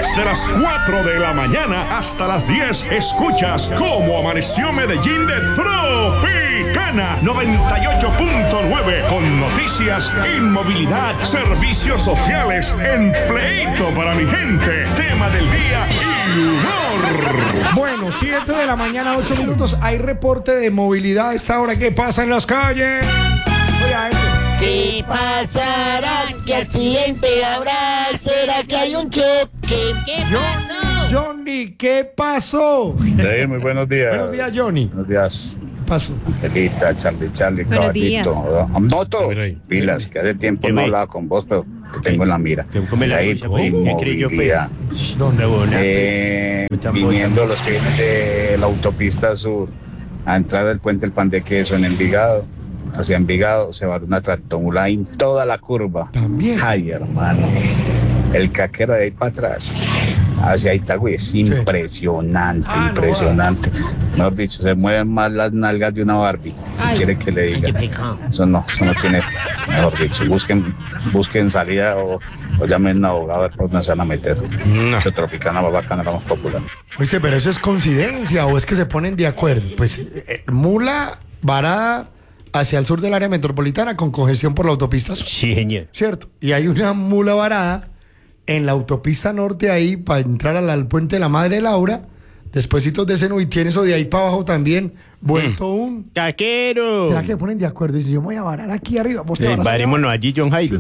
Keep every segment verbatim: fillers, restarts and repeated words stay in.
Desde las cuatro de la mañana hasta las diez, escuchas Cómo Amaneció Medellín de Tropicana noventa y ocho punto nueve, con noticias, inmovilidad, servicios sociales, empleito para mi gente, tema del día y humor. Bueno, siete de la mañana, ocho minutos. Hay reporte de movilidad a esta hora. ¿Qué pasa en las calles? Oiga, eso. ¿Qué pasará? ¿Qué accidente habrá? ¿Será que hay un choque? ¿Qué Yo- pasó? Johnny, ¿qué pasó? Sí, muy buenos días. Buenos días, Johnny. Buenos días. ¿Qué pasó? Angelita, Charlie, Charlie, Buenos caballito. Moto, pilas, que hace tiempo no hablaba con vos, pero te tengo en la mira. Ahí, movilidad. ¿Dónde? Eh, viniendo los que vienen de la autopista sur a entrar del puente El Pan de Queso en Envigado, hacia Envigado, se va una tractomula en toda la curva. También. Ay, hermano. El caquero de ahí para atrás, hacia Itagüí, es impresionante, Ah, no, impresionante. Mejor dicho, se mueven más las nalgas de una Barbie. Si Ay. quiere que le diga. Qué pecado. Eso no, eso no tiene, mejor dicho, busquen, busquen salida o, o llamen a un abogado a ver por dónde se van a meter. No. Que Tropicana va bacana, la más popular. Oye, pero eso es coincidencia o es que se ponen de acuerdo. Pues eh, mula varada hacia el sur del área metropolitana con congestión por la autopista sur, Sí, señor. ¿cierto? Y hay una mula varada en la autopista norte ahí para entrar al, al puente de la Madre Laura, despuesitos de Senú, y tiene eso de ahí para abajo también, vuelto un... ¡Caquero! ¿Será que se ponen de acuerdo? Dice, yo me voy a varar aquí arriba, vos te Eh, varas allá Varémonos abajo. allí, John Jairo.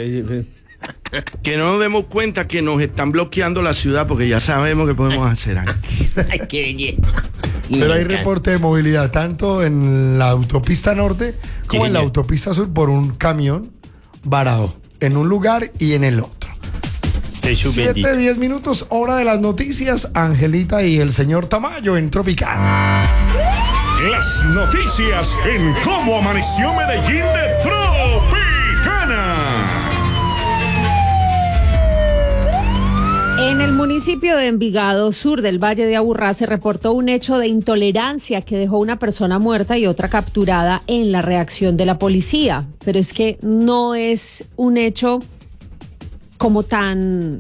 Que no nos demos cuenta que nos están bloqueando la ciudad porque ya sabemos que podemos hacer algo. Ay, qué belleza. Pero hay reporte de movilidad tanto en la autopista norte como Sí, en la señor. autopista sur por un camión varado en un lugar y en el otro. Jesús bendito. siete, diez minutos, hora de las noticias. Angelita y el señor Tamayo en Tropicana. Las noticias en Cómo Amaneció Medellín de Tropicana. En el municipio de Envigado, sur del Valle de Aburrá, se reportó un hecho de intolerancia que dejó una persona muerta y otra capturada en la reacción de la policía. Pero es que no es un hecho como tan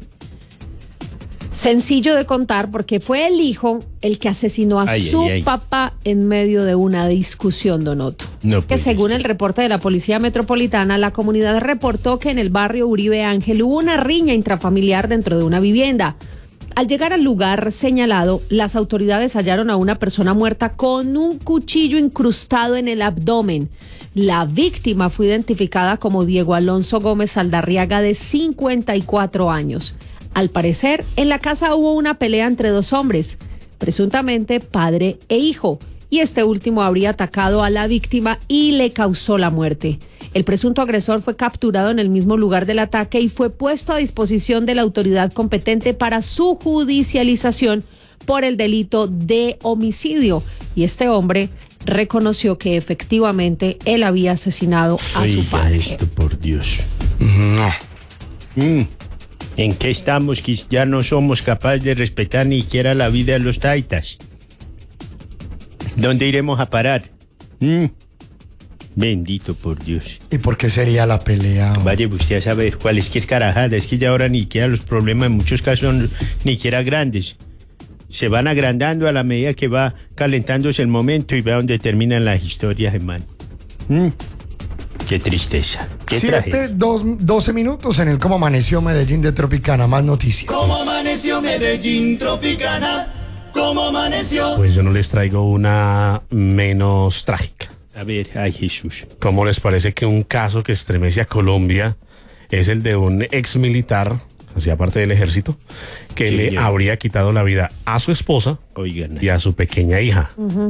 sencillo de contar, porque fue el hijo el que asesinó a Ay, su ay, ay. papá en medio de una discusión, Donoto. No Es que puede según ser. el reporte de la Policía Metropolitana, la comunidad reportó que en el barrio Uribe Ángel hubo una riña intrafamiliar dentro de una vivienda. Al llegar al lugar señalado, las autoridades hallaron a una persona muerta con un cuchillo incrustado en el abdomen. La víctima fue identificada como Diego Alonso Gómez Aldarriaga, de cincuenta y cuatro años. Al parecer, en la casa hubo una pelea entre dos hombres, presuntamente padre e hijo, y este último habría atacado a la víctima y le causó la muerte. El presunto agresor fue capturado en el mismo lugar del ataque y fue puesto a disposición de la autoridad competente para su judicialización por el delito de homicidio. Y este hombre reconoció que efectivamente él había asesinado a su Oiga padre. esto, por Dios. No. Mm. ¿En qué estamos que ya no somos capaces de respetar ni siquiera la vida de los taitas? ¿Dónde iremos a parar? Mm. Bendito por Dios. ¿Y por qué sería la pelea? Vaya usted a saber cualquier carajada. Es que ya ahora ni siquiera los problemas en muchos casos son ni siquiera grandes. Se van agrandando a la medida que va calentándose el momento y vea dónde terminan las historias, hermano. Mm. Qué tristeza. Qué siete, tragedia. dos, doce minutos en el Cómo Amaneció Medellín de Tropicana. Más noticias. ¿Cómo amaneció Medellín Tropicana? ¿Cómo amaneció? Pues yo no les traigo una menos trágica. A ver, ay Jesús. ¿Cómo les parece que un caso que estremece a Colombia es el de un ex militar, hacía parte del ejército, que Sí, le ya. habría quitado la vida a su esposa Oigan. y a su pequeña hija?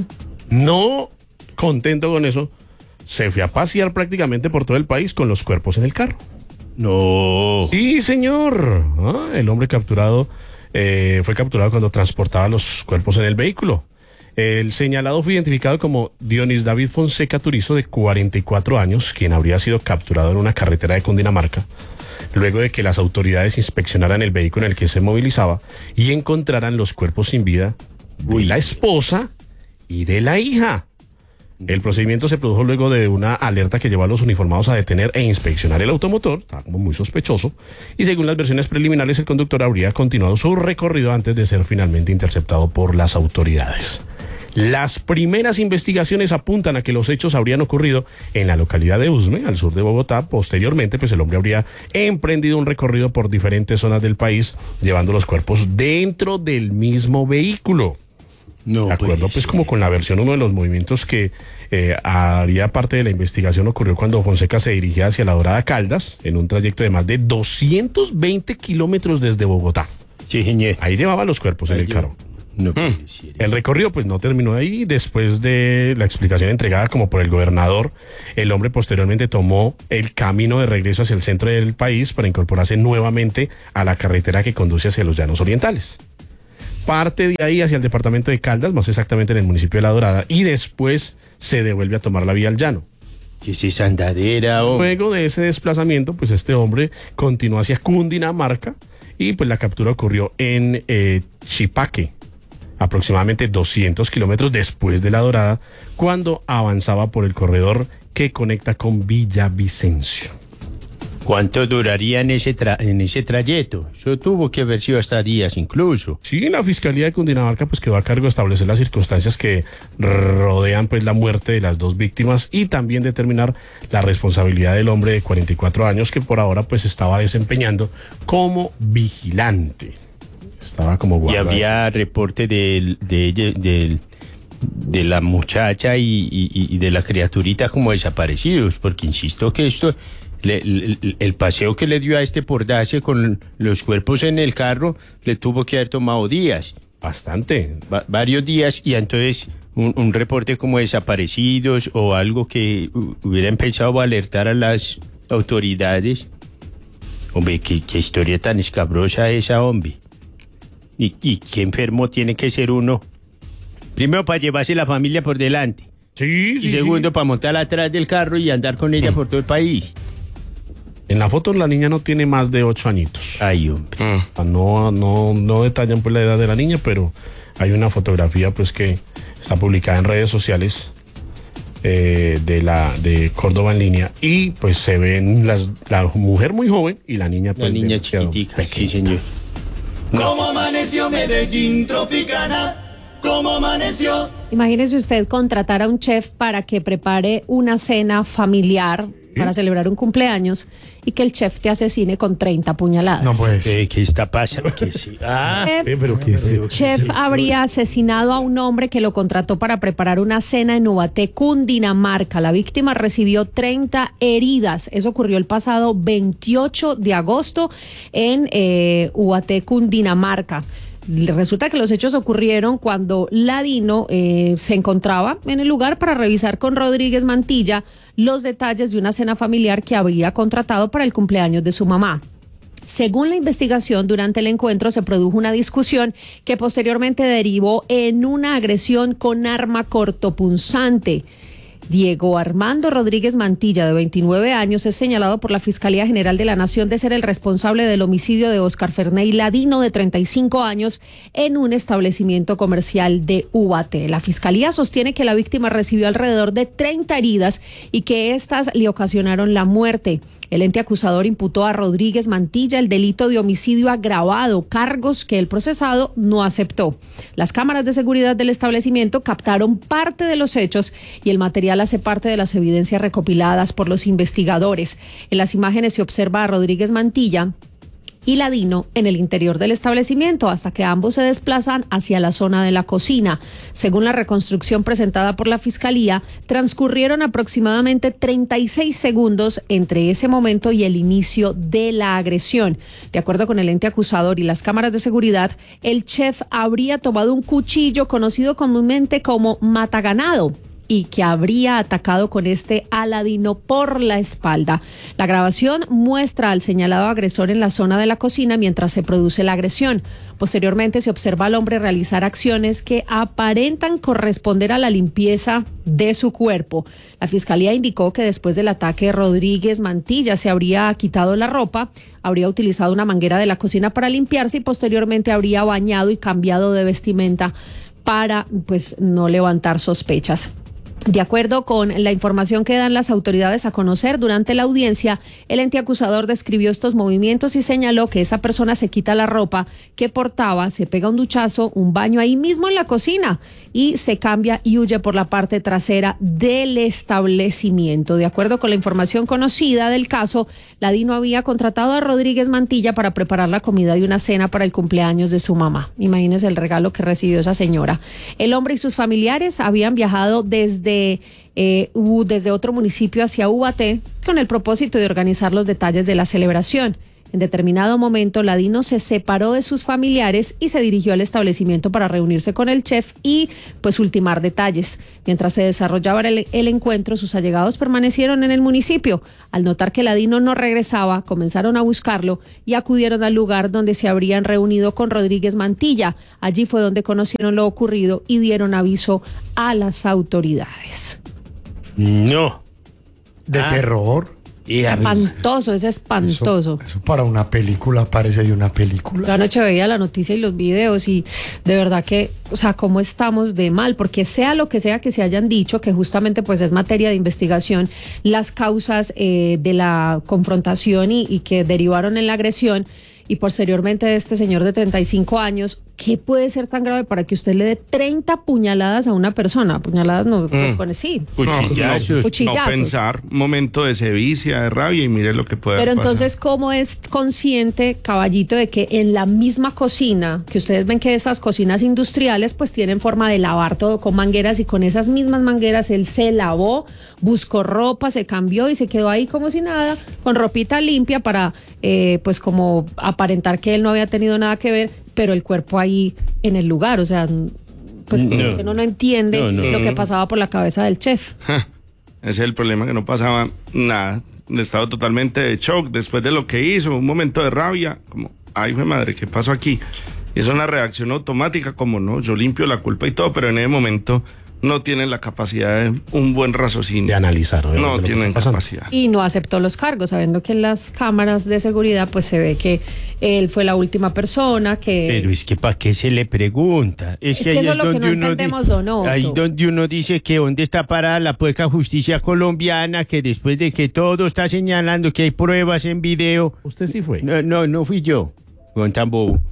No contento con eso, se fue a pasear prácticamente por todo el país con los cuerpos en el carro. No. Sí, señor. Ah, el hombre capturado eh, fue capturado cuando transportaba los cuerpos en el vehículo. El señalado fue identificado como Dionis David Fonseca Turizo, de cuarenta y cuatro años, quien habría sido capturado en una carretera de Cundinamarca, luego de que las autoridades inspeccionaran el vehículo en el que se movilizaba y encontraran los cuerpos sin vida de Uy. la esposa y de la hija. El procedimiento se produjo luego de una alerta que llevó a los uniformados a detener e inspeccionar el automotor, estaba como muy sospechoso, y según las versiones preliminares el conductor habría continuado su recorrido antes de ser finalmente interceptado por las autoridades. Las primeras investigaciones apuntan a que los hechos habrían ocurrido en la localidad de Usme, al sur de Bogotá. Posteriormente, pues el hombre habría emprendido un recorrido por diferentes zonas del país, llevando los cuerpos dentro del mismo vehículo. No, de acuerdo, pues, pues como con la versión, uno de los movimientos que eh, haría parte de la investigación ocurrió cuando Fonseca se dirigía hacia La Dorada Caldas, en un trayecto de más de doscientos veinte kilómetros desde Bogotá. Sí, señor. Ahí llevaba los cuerpos en el carro. No puede Mm. ser. El recorrido pues no terminó ahí. Después de la explicación entregada como por el gobernador, el hombre posteriormente tomó el camino de regreso hacia el centro del país para incorporarse nuevamente a la carretera que conduce hacia los Llanos Orientales. Parte de ahí hacia el departamento de Caldas, más exactamente en el municipio de La Dorada, y después se devuelve a tomar la vía al llano. ¿Qué es esa andadera? Oh? Luego de ese desplazamiento, pues este hombre continuó hacia Cundinamarca y pues la captura ocurrió en eh, Chipaque, aproximadamente doscientos kilómetros después de La Dorada, cuando avanzaba por el corredor que conecta con Villavicencio. ¿Cuánto duraría en ese, tra en ese trayecto? Eso tuvo que haber sido hasta días incluso. Sí, la Fiscalía de Cundinamarca pues quedó a cargo de establecer las circunstancias que rodean pues la muerte de las dos víctimas y también determinar la responsabilidad del hombre de cuarenta y cuatro años que por ahora pues estaba desempeñando como vigilante. Estaba como guarda. Y había reporte de, de, de, de, de la muchacha y, y, y de la criaturita como desaparecidos, porque insisto que esto, le, el, el paseo que le dio a este pordace con los cuerpos en el carro, le tuvo que haber tomado días. Bastante. Va, varios días, y entonces un, un reporte como desaparecidos o algo que hubiera empezado a alertar a las autoridades. Hombre, qué, qué historia tan escabrosa esa, hombre. Y, y qué enfermo tiene que ser uno. Primero, para llevarse la familia por delante. Sí, sí. Y segundo, sí. para montarla atrás del carro y andar con ella mm. por todo el país. En la foto la niña no tiene más de ocho añitos. Ay, hombre. Mm. No, no, no detallan pues la edad de la niña, pero hay una fotografía pues que está publicada en redes sociales eh, de la de Córdoba en línea y pues se ven las, la mujer muy joven y la niña pues la niña chiquitica, pequeña. Sí, señor. No. ¿Cómo amaneció Medellín Tropicana? ¿Cómo amaneció? Imagínese usted contratar a un chef para que prepare una cena familiar ¿Sí? para celebrar un cumpleaños y que el chef te asesine con treinta puñaladas. No pues. ¿Qué, qué está pasando? ¿Qué sí? Ah, chef, eh, pero ¿qué es? chef habría asesinado a un hombre que lo contrató para preparar una cena en Ubaté, Cundinamarca. La víctima recibió treinta heridas. Eso ocurrió el pasado veintiocho de agosto en eh, Ubaté, Cundinamarca. Resulta que los hechos ocurrieron cuando Ladino eh, se encontraba en el lugar para revisar con Rodríguez Mantilla los detalles de una cena familiar que habría contratado para el cumpleaños de su mamá. Según la investigación, durante el encuentro se produjo una discusión que posteriormente derivó en una agresión con arma cortopunzante. Diego Armando Rodríguez Mantilla, de veintinueve años, es señalado por la Fiscalía General de la Nación de ser el responsable del homicidio de Oscar Ferney Ladino, de treinta y cinco años, en un establecimiento comercial de Ubaté. La Fiscalía sostiene que la víctima recibió alrededor de treinta heridas y que éstas le ocasionaron la muerte. El ente acusador imputó a Rodríguez Mantilla el delito de homicidio agravado, cargos que el procesado no aceptó. Las cámaras de seguridad del establecimiento captaron parte de los hechos y el material hace parte de las evidencias recopiladas por los investigadores. En las imágenes se observa a Rodríguez Mantilla y Ladino en el interior del establecimiento hasta que ambos se desplazan hacia la zona de la cocina. Según la reconstrucción presentada por la Fiscalía, transcurrieron aproximadamente treinta y seis segundos entre ese momento y el inicio de la agresión. De acuerdo con el ente acusador y las cámaras de seguridad, el chef habría tomado un cuchillo conocido comúnmente como mataganado y que habría atacado con este a Ladino por la espalda. La grabación muestra al señalado agresor en la zona de la cocina mientras se produce la agresión. Posteriormente se observa al hombre realizar acciones que aparentan corresponder a la limpieza de su cuerpo. La Fiscalía indicó que después del ataque, Rodríguez Mantilla se habría quitado la ropa, habría utilizado una manguera de la cocina para limpiarse y posteriormente habría bañado y cambiado de vestimenta para pues no levantar sospechas. De acuerdo con la información que dan las autoridades a conocer durante la audiencia, el ente acusador describió estos movimientos y señaló que esa persona se quita la ropa que portaba, se pega un duchazo, un baño ahí mismo en la cocina y se cambia y huye por la parte trasera del establecimiento. De acuerdo con la información conocida del caso, la DINO había contratado a Rodríguez Mantilla para preparar la comida y una cena para el cumpleaños de su mamá. Imagínense el regalo que recibió esa señora. El hombre y sus familiares habían viajado desde Eh, desde otro municipio hacia Ubaté con el propósito de organizar los detalles de la celebración. En determinado momento, la DINO se separó de sus familiares y se dirigió al establecimiento para reunirse con el chef y pues ultimar detalles. Mientras se desarrollaba el, el encuentro, sus allegados permanecieron en el municipio. Al notar que la DINO no regresaba, comenzaron a buscarlo y acudieron al lugar donde se habrían reunido con Rodríguez Mantilla. Allí fue donde conocieron lo ocurrido y dieron aviso a las autoridades. No. De Ah. terror. Espantoso, es espantoso. Eso, eso para una película parece de una película. Yo anoche veía la noticia y los videos y de verdad que, o sea, cómo estamos de mal, porque sea lo que sea que se hayan dicho, que justamente pues es materia de investigación, las causas eh, de la confrontación y, y que derivaron en la agresión y posteriormente de este señor de treinta y cinco años, ¿qué puede ser tan grave para que usted le dé treinta puñaladas a una persona? Puñaladas no, pues Mm. con sí. Cuchillazos. No, Cuchillazos. no pensar, momento de sevicia, de rabia y mire lo que puede Pero pasar. entonces, ¿cómo es consciente, caballito, de que en la misma cocina, que ustedes ven que esas cocinas industriales pues tienen forma de lavar todo con mangueras y con esas mismas mangueras él se lavó, buscó ropa, se cambió y se quedó ahí como si nada, con ropita limpia para eh, pues como aparentar que él no había tenido nada que ver, pero el cuerpo ahí en el lugar, o sea, pues No. uno no entiende No, no. lo que pasaba por la cabeza del chef. Ese es el problema, que no pasaba nada. Estaba totalmente de shock después de lo que hizo, un momento de rabia, como, ay, mi madre, ¿qué pasó aquí? Y es una reacción automática, como no, yo limpio la culpa y todo, pero en ese momento no tienen la capacidad de un buen raciocinio. De analizar, obviamente, No lo que tienen está pasando. capacidad. Y no aceptó los cargos, sabiendo que en las cámaras de seguridad pues se ve que él fue la última persona que... Pero es que ¿para qué se le pregunta? Es que ahí eso es lo que no donde uno di- entendemos, don Otto. Ahí donde uno dice que dónde está parada la pueca justicia colombiana, que después de que todo está señalando que hay pruebas en video. Usted sí fue. No, no, no fui yo. Con tan bobo.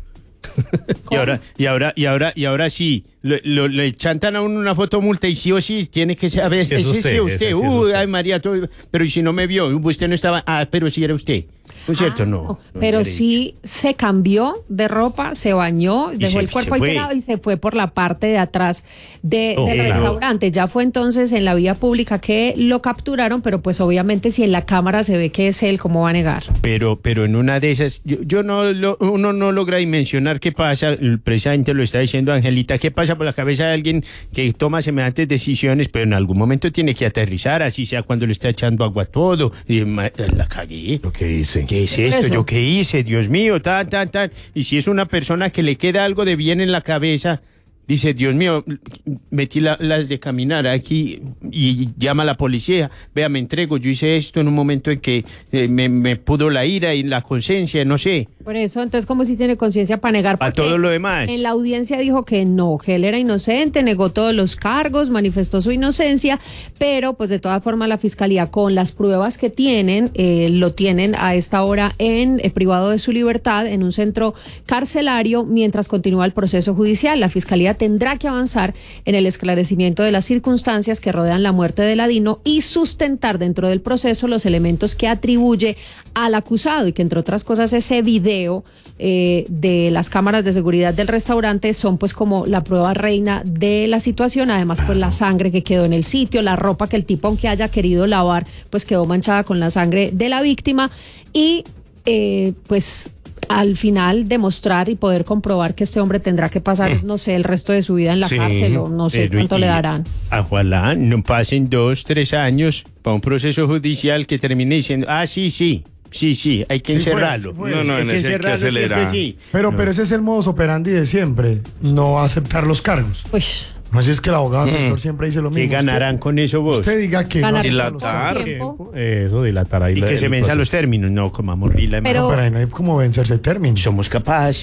Y ahora, y ahora, y ahora, y ahora sí, lo, lo- le chantan a uno una foto multa y sí o sí tiene que saber, Sí, es ese usted, sí ese usted, sí es uy, usted. ay María, todo- pero y si no me vio, usted no estaba, ah, pero sí era usted, ¿no es cierto? No, no Pero era sí se cambió de ropa, se bañó, dejó se- el cuerpo se fue. alterado y se fue por la parte de atrás de, Oh, del claro. restaurante. Ya fue entonces en la vía pública que lo capturaron, pero pues obviamente si en la cámara se ve que es él, ¿cómo va a negar? Pero, pero en una de esas, yo, yo no, lo- uno no logra dimensionar qué pasa, precisamente lo está diciendo Angelita, qué pasa por la cabeza de alguien que toma semejantes decisiones, pero en algún momento tiene que aterrizar, así sea cuando le está echando agua a todo, y ma- la cagué. Lo que hice. ¿Qué es esto? Eso. ¿Yo qué hice? Dios mío, tan, tan, tan. Y si es una persona que le queda algo de bien en la cabeza, dice, Dios mío, metí la- las de caminar aquí y llama a la policía. Vea, me entrego, yo hice esto en un momento en que eh, me, me pudo la ira y la conciencia, no sé. Por eso, entonces, como si tiene conciencia para negar. Para porque todo lo demás. En la audiencia dijo que no, que él era inocente, negó todos los cargos, manifestó su inocencia, pero pues de todas formas la fiscalía con las pruebas que tienen, eh, lo tienen a esta hora en eh, privado de su libertad en un centro carcelario mientras continúa el proceso judicial. La fiscalía tendrá que avanzar en el esclarecimiento de las circunstancias que rodean la muerte de Ladino y sustentar dentro del proceso los elementos que atribuye al acusado y que entre otras cosas ese video eh, de las cámaras de seguridad del restaurante son pues como la prueba reina de la situación, además pues la sangre que quedó en el sitio, la ropa que el tipo aunque haya querido lavar pues quedó manchada con la sangre de la víctima y eh, pues al final demostrar y poder comprobar que este hombre tendrá que pasar, no sé, el resto de su vida en la Sí, cárcel o no sé pero cuánto y- le darán. Ojalá no pasen dos, tres años para un proceso judicial que termine diciendo, ah, sí, sí, sí, sí, hay que Sí fue, encerrarlo. sí fue. No, no, Hay en que ese hay que encerrarlo siempre, acelerar. sí. Pero, No. pero ese es el modus operandi de siempre, no aceptar los cargos. Pues No sé si es que el abogado defensor siempre dice lo ¿Qué mismo. ganarán Usted- con eso vos? Usted diga que Ganar no acepta por los Dilatar. cargos. tiempo. Eso, dilatar ahí. Y la- que se el venzan proceso. los términos. No, comamos rila. Pero- No, pero ahí no hay como vencerse el término. Somos capaces.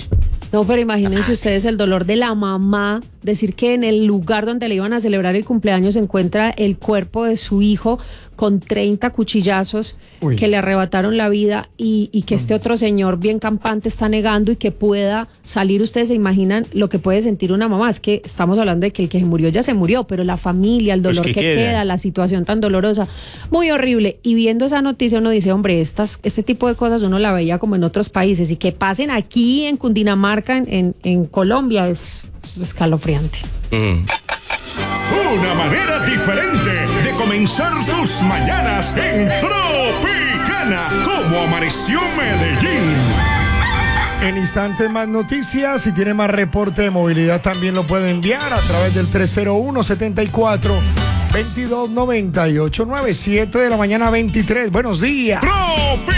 No, pero imagínense ustedes el dolor de la mamá, decir que en el lugar donde le iban a celebrar el cumpleaños se encuentra el cuerpo de su hijo con treinta cuchillazos. Uy. Que le arrebataron la vida y, y que este otro señor bien campante está negando y que pueda salir. Ustedes se imaginan lo que puede sentir una mamá. Es que estamos hablando de que el que se murió ya se murió, pero la familia, el dolor pues que, que queda. queda, la situación tan dolorosa, muy horrible. Y viendo esa noticia uno dice, hombre, estas, este tipo de cosas uno la veía como en otros países y que pasen aquí en Cundinamarca, en, en, en Colombia, es, es escalofriante. Mm. Una manera diferente de comenzar tus mañanas en Tropicana, como amaneció Medellín. En instantes más noticias, si tiene más reporte de movilidad también lo puede enviar a través del tres cero uno, setenta y cuatro, veintidós noventa y ocho, nueve siete de la mañana veintitrés. Buenos días. Tropi-